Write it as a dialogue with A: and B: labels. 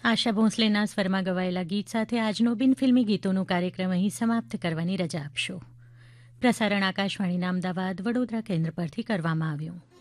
A: આશા ભોંસલેના સ્વરમાં ગવાયેલા ગીત સાથે આજનો બિન ફિલ્મી ગીતોનો કાર્યક્રમ અહીં સમાપ્ત કરવાની રજા આપશો. પ્રસારણ આકાશવાણીના અમદાવાદ વડોદરા કેન્દ્ર પરથી કરવામાં આવ્યું.